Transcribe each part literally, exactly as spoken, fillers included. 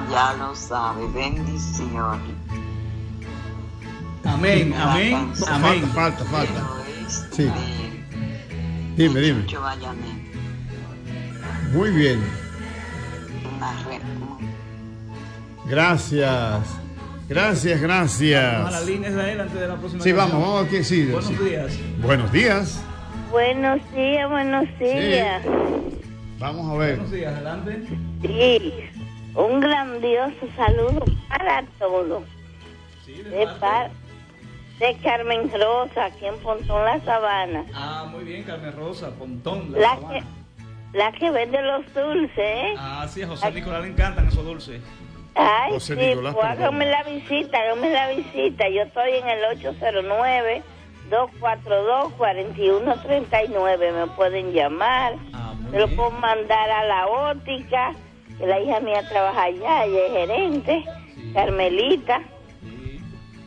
Ya lo sabe, bendición. Amén, amén, amén. Falta, falta, falta. Es Sí. de, Dime, de dime. Chucho Vallamé. Muy bien. Una re- Gracias. Gracias, Vamos a la gracias. línea Israel antes de la próxima Sí, canción. vamos, vamos aquí, sí. Buenos sí. días. Buenos días. Buenos días, buenos días. Vamos a ver. Buenos días, adelante. Sí, un grandioso saludo para todos. Sí, de De, parte. par- de Carmen Rosa, aquí en Pontón La Sabana. Ah, muy bien, Carmen Rosa, Pontón, la, La Sabana. que, la que vende los dulces, ¿eh? Ah, sí, a José Nicolás le encantan esos dulces. Ay, José sí, Nicolás, pues perdón. háganme la visita, háganme la visita. Yo estoy en el ocho cero nueve, dos cuatro dos, cuatro uno tres nueve. Me pueden llamar. Ah, muy Me lo bien. puedo mandar a la óptica, que la hija mía trabaja allá, ella es gerente, Sí. Carmelita. Sí.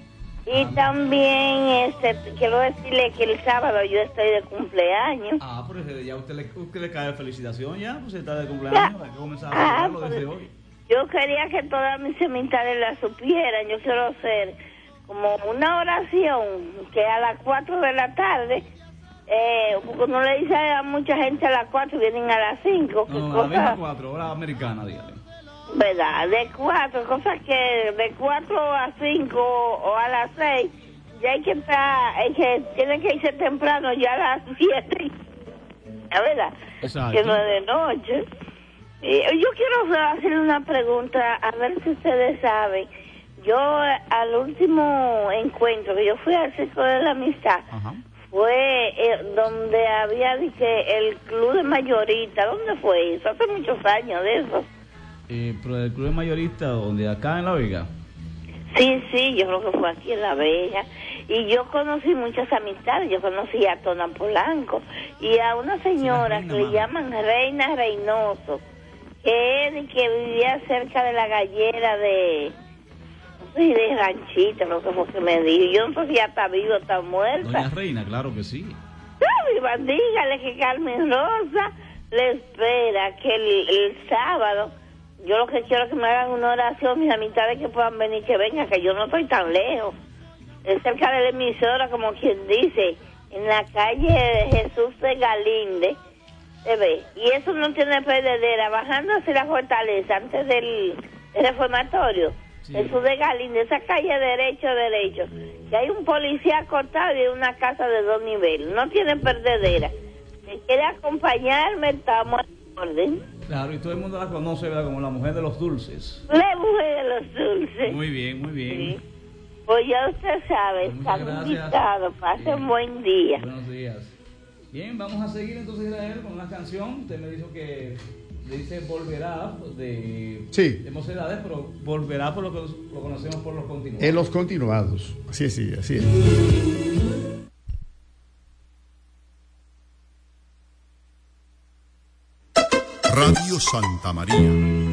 Y Ah, también este, quiero decirle que el sábado yo estoy de cumpleaños. Ah, pero ese- ya usted le, usted le cae felicitación ya, pues está de cumpleaños, hay que comenzar a Ah, celebrarlo pues, desde hoy. yo quería que todas mis amistades la supieran. Yo quiero hacer como una oración que a las cuatro de la tarde, eh, porque no le dice a mucha gente a las cuatro, vienen a las cinco. No, no, a las mismas cuatro, hora americana, dígale. ¿Verdad? De cuatro, cosas que de cuatro a cinco o a las seis, ya hay que estar, hay que, tiene que irse temprano, ya a las siete, ¿la verdad? Exacto. Que no es de noche. Y yo quiero hacerle una pregunta, a ver si ustedes saben. Yo, al último encuentro que yo fui al Circo de la Amistad, Ajá. fue eh, donde había dice, el club de mayorita. ¿Dónde fue eso? Hace muchos años de eso. Eh, pero el club de mayorista, donde acá en La Vega. Sí, sí, yo creo que fue aquí en La Vega. Y yo conocí muchas amistades. Yo conocí a Tona Polanco y a una señora Sí, la reina, que le mami. llaman Reina Reynoso, que es de que vivía cerca de la gallera de... no sé, de Ranchita, lo que fue que me dijo. Yo no sé si ya está viva o está muerta. Doña Reina, claro que sí. Ay, va, dígale que Carmen Rosa le espera que el, el sábado, yo lo que quiero es que me hagan una oración, mis amistades que puedan venir, que vengan, que yo no estoy tan lejos. Es cerca de la emisora, como quien dice, en la calle de Jesús de Galinde, ¿se ve? Y eso no tiene perdedera, bajando hacia la fortaleza, antes del, del reformatorio. Sí. Jesús de Galinde, esa calle derecho, derecho, que hay un policía acostado y una casa de dos niveles, no tiene perdedera. Si quiere acompañarme, estamos a orden. Claro, y todo el mundo la conoce, ¿verdad? Como la mujer de los dulces. La mujer de los dulces. Muy bien, muy bien. Sí. Pues ya usted sabe, Pues muchas está gracias. invitado, pase Bien. un buen día. Buenos días. Bien, vamos a seguir entonces, Israel, con una canción. Usted me dijo que dice Volverá de, Sí. de Mocedades, pero Volverá por lo que lo conocemos por los continuos. En los continuados. Así es, sí, así es. Radio Santa María,